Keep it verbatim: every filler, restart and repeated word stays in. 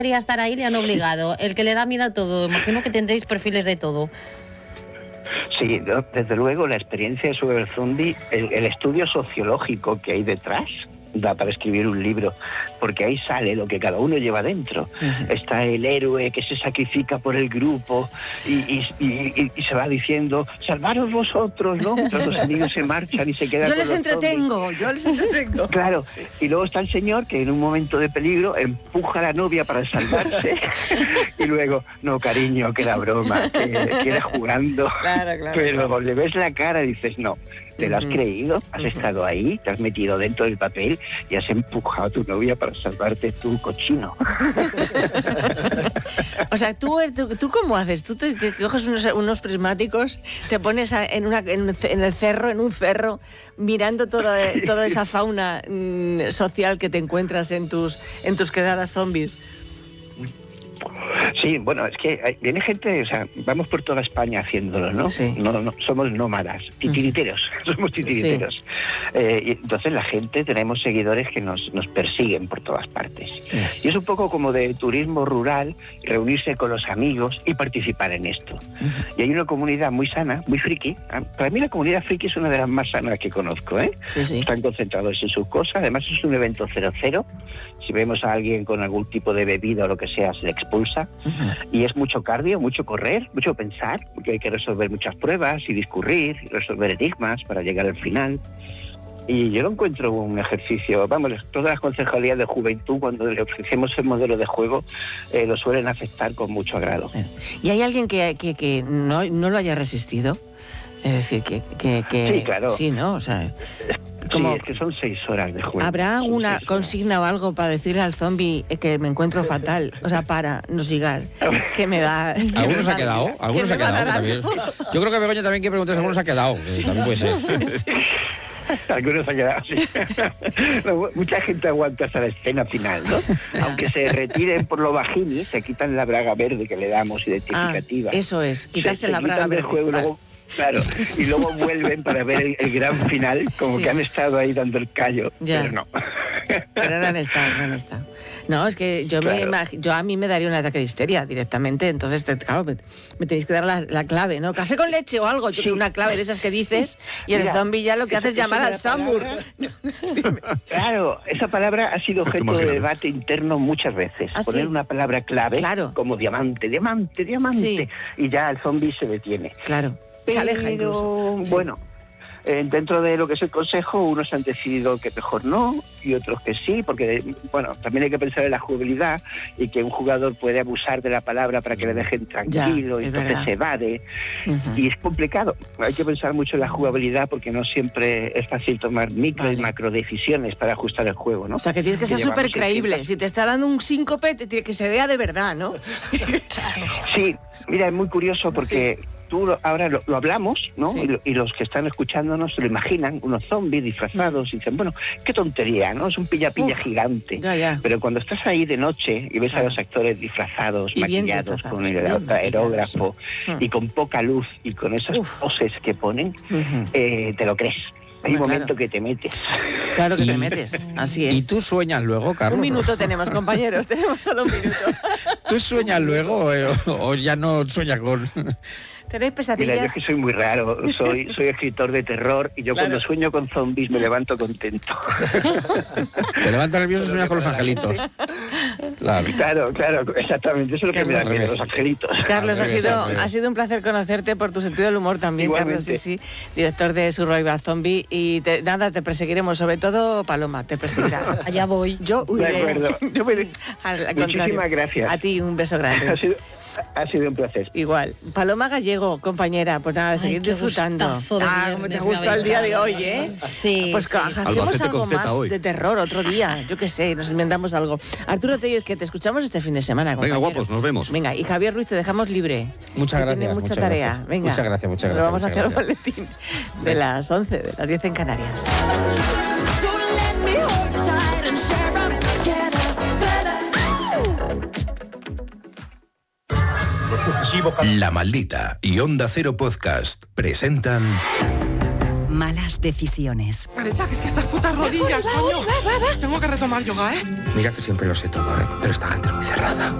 quería estar ahí le han obligado. El que le da miedo a todo. Imagino que tendréis perfiles de todo. Sí, desde luego la experiencia sobre el zombie, el, el estudio sociológico que hay detrás, da para escribir un libro, porque ahí sale lo que cada uno lleva dentro. Uh-huh. Está el héroe que se sacrifica por el grupo y, y, y, y se va diciendo, salvaros vosotros, ¿no? Mientras los amigos se marchan y se quedan yo con les los entretengo, zombies. yo les entretengo. Claro, y luego está el señor que en un momento de peligro empuja a la novia para salvarse y luego, no cariño, que era broma, que, que era jugando. Claro, claro, pero claro. le ves la cara y dices, no, te lo has uh-huh. creído, has uh-huh. estado ahí, te has metido dentro del papel y has empujado a tu novia para salvarte tu cochino. O sea, ¿tú, tú, ¿tú cómo haces? ¿Tú te, te coges unos, unos prismáticos, te pones a, en, una, en, en el cerro, en un cerro, mirando todo, toda esa fauna mmm, social que te encuentras en tus, en tus quedadas zombies? Sí, bueno, es que hay, viene gente, o sea, vamos por toda España haciéndolo, ¿no? Sí. No, no somos nómadas, titiriteros, uh-huh. somos titiriteros. Sí. Eh, y entonces la gente, tenemos seguidores que nos, nos persiguen por todas partes. Sí. Y es un poco como de turismo rural, reunirse con los amigos y participar en esto. Uh-huh. Y hay una comunidad muy sana, muy friki. Para mí la comunidad friki es una de las más sanas que conozco, ¿eh? Sí, sí. Están concentrados en sus cosas, además es un evento cero cero. Si vemos a alguien con algún tipo de bebida o lo que sea, se le expulsa. Uh-huh. Y es mucho cardio, mucho correr, mucho pensar, porque hay que resolver muchas pruebas y discurrir, y resolver enigmas para llegar al final. Y yo lo encuentro un ejercicio, vamos, todas las concejalías de juventud, cuando le ofrecemos el modelo de juego, eh, lo suelen aceptar con mucho agrado. ¿Y hay alguien que, que, que no, no lo haya resistido? Es decir, que, que, que... Sí, claro. Sí, ¿no? O sea... Como, sí, es que son seis horas de juego. ¿Habrá una consigna o algo para decirle al zombie que me encuentro fatal? O sea, para, no sigas, que me da... Que ¿Alguno me se ha da, quedado? ¿Alguno se ha quedado? También. Yo creo que Begoña también quiere preguntar si alguno se ha quedado. Sí. También puede ser. Sí. Algunos se han quedado, sí. Mucha gente aguanta hasta la escena final, ¿no? Aunque se retiren por lo bajini, se quitan la braga verde que le damos identificativa. Ah, eso es, quitarse se, la se braga verde. Del juego, ah. luego, claro, y luego vuelven para ver el, el gran final, como sí. que han estado ahí dando el callo, ya. Pero no. Pero no han estado, no han estado. No, es que yo, claro. me imag- yo a mí me daría un ataque de histeria directamente, entonces, te, claro, me, me tenéis que dar la, la clave, ¿no? Café con leche o algo, yo tengo una clave de esas que dices, y el Mira, zombie ya lo que hace es llamar al Sambur. Claro, esa palabra ha sido objeto de debate interno muchas veces. ¿Ah, Poner sí? una palabra clave, claro. como diamante, diamante, diamante, sí. y ya el zombie se detiene. Claro, Pero, se aleja incluso. Bueno... Sí. Eh, dentro de lo que es el consejo, unos han decidido que mejor no y otros que sí, porque bueno, también hay que pensar en la jugabilidad y que un jugador puede abusar de la palabra para que le dejen tranquilo, ya, y entonces verdad. se evade. Uh-huh. Y es complicado. Hay que pensar mucho en la jugabilidad porque no siempre es fácil tomar micro vale. y macro decisiones para ajustar el juego, ¿no? O sea, que tienes que ser súper creíble. Si te está dando un síncope, te tiene que se vea de verdad, ¿no? Sí, mira, es muy curioso porque... Sí. Tú ahora lo, lo hablamos, ¿no? Sí. Y, lo, y los que están escuchándonos se lo imaginan, unos zombies disfrazados, y dicen, bueno, qué tontería, ¿no? Es un pilla-pilla Uf, gigante. Ya, ya. Pero cuando estás ahí de noche y ves claro. a los actores disfrazados, y maquillados, disfrazados, con el aerógrafo, uh-huh. y con poca luz, y con esas Uf. poses que ponen, uh-huh. eh, te lo crees. Hay un claro. momento que te metes. Claro que y, te metes, así es. ¿Y tú sueñas luego, Carlos? Un minuto tenemos, compañeros, tenemos solo un minuto. ¿Tú sueñas luego eh, o, o ya no sueñas con...? ¿Tenéis pesadillas? Mira, yo es que soy muy raro, soy soy escritor de terror y yo claro. cuando sueño con zombies me levanto contento. Te levantas nervioso y sueñas con los angelitos. Claro, claro, claro, exactamente, eso es lo que me da miedo, los angelitos. Carlos, ha sido, ha sido un placer conocerte por tu sentido del humor también. Igualmente. Carlos, sí, sí, director de Survival Zombie, y te, nada, te perseguiremos, sobre todo Paloma, te perseguirá. Allá voy. Yo huiré. De acuerdo. Yo voy al, al Muchísimas contrario. gracias. A ti, un beso grande. Ha sido... Ha sido un placer. Igual. Paloma Gallego, compañera, pues nada, de seguir Ay, disfrutando. Ah, como te gusta el día de hoy, ¿eh? Sí. Pues sí. hacemos algo más hoy. de terror otro día, yo qué sé, nos inventamos algo. Arturo Tellez, que te escuchamos este fin de semana, compañero. Venga, guapos, nos vemos. Venga, y Javier Ruiz, te dejamos libre. Muchas gracias. Tiene mucha muchas tarea. Gracias. Venga. Muchas gracias, muchas gracias. Lo vamos a hacer un boletín de las once, de las diez en Canarias. La Maldita y Onda Cero Podcast presentan... Malas buenas decisiones. Marita, que es que estas putas rodillas, coño. Tengo que retomar yoga, ¿eh? Mira que siempre lo sé todo, ¿eh? Pero esta gente es muy cerrada.